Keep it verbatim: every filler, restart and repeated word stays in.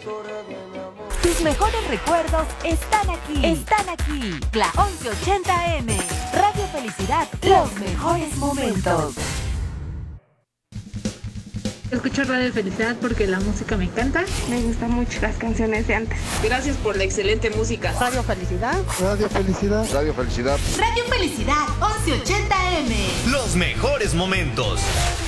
Tus mejores recuerdos están aquí. Están aquí. La once ochenta eme. Radio Felicidad. Los mejores momentos. Escucho Radio Felicidad porque la música me encanta. Me gustan mucho las canciones de antes. Gracias por la excelente música. Radio Felicidad. Radio Felicidad. Radio Felicidad. Radio Felicidad once ochenta eme. Los mejores momentos.